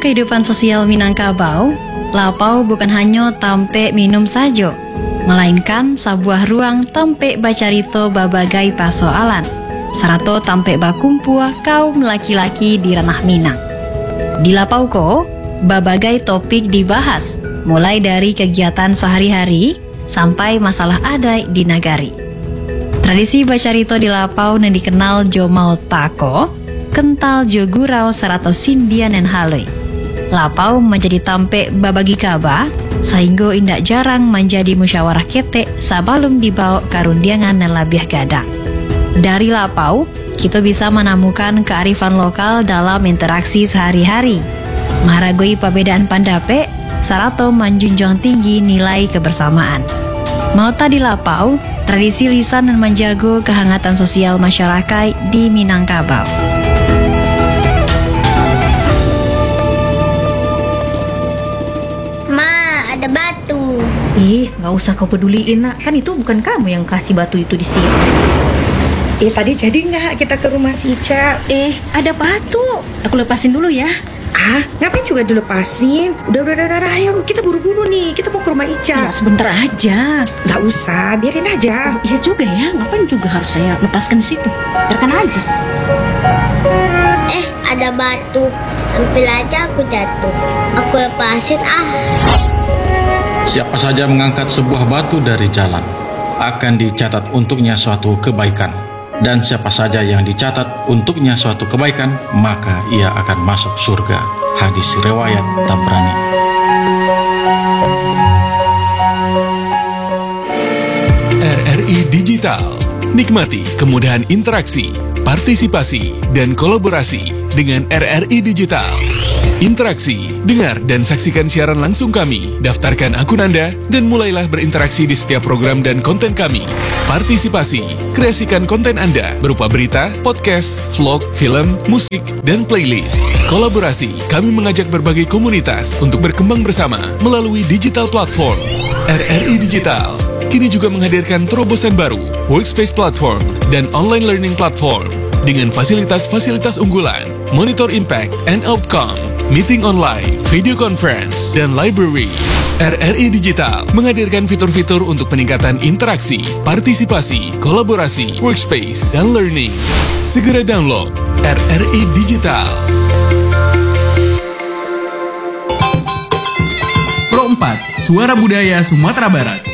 kehidupan sosial Minangkabau, lapau bukan hanya tampe minum saja, melainkan sebuah ruang tampe bacarito babagai pasoalan, sarato tampe bakumpua kaum laki-laki di ranah Minang. Di lapau ko, babagai topik dibahas, mulai dari kegiatan sehari-hari sampai masalah adat di nagari. Tradisi bacarito di lapau yang dikenal jo mau tako, kental jo gurau sarato sindian dan haloi. Lapau menjadi tampe babagi kaba, sehingga indak jarang menjadi musyawarah ketek sebelum dibawa karundiangan dan labiah gadang. Dari lapau, kita bisa menemukan kearifan lokal dalam interaksi sehari-hari, menghargai perbedaan pendapat, sarato menjunjung tinggi nilai kebersamaan. Mauta di lapau, tradisi lisan dan menjaga kehangatan sosial masyarakat di Minangkabau. Ada batu. Nggak usah kau peduliin, nak. Kan itu bukan kamu yang kasih batu itu di sini. Tadi jadi nggak kita ke rumah si Ica? Ada batu. Aku lepasin dulu ya. Ngapain juga dilepasin? Udah, ayo kita buru-buru nih. Kita mau ke rumah Ica. Ya, sebentar aja. Nggak usah, biarin aja. Iya juga ya, ngapain juga harus saya lepaskan di situ? Biarkan aja. Ada batu. Hampir aja aku jatuh. Aku lepasin Siapa saja mengangkat sebuah batu dari jalan akan dicatat untuknya suatu kebaikan, dan siapa saja yang dicatat untuknya suatu kebaikan maka ia akan masuk surga. Hadis riwayat Tabrani. RRI Digital. Nikmati kemudahan interaksi, partisipasi, dan kolaborasi dengan RRI Digital. Interaksi, dengar dan saksikan siaran langsung kami, daftarkan akun Anda, dan mulailah berinteraksi di setiap program dan konten kami. Partisipasi, kreasikan konten Anda berupa berita, podcast, vlog, film, musik, dan playlist. Kolaborasi, kami mengajak berbagai komunitas untuk berkembang bersama melalui digital platform. RRI Digital kini juga menghadirkan terobosan baru, workspace platform, dan online learning platform dengan fasilitas-fasilitas unggulan, monitor impact and outcome, meeting online, video conference, dan library. RRI Digital menghadirkan fitur-fitur untuk peningkatan interaksi, partisipasi, kolaborasi, workspace, dan learning. Segera download RRI Digital. Pro 4, Suara Budaya Sumatera Barat.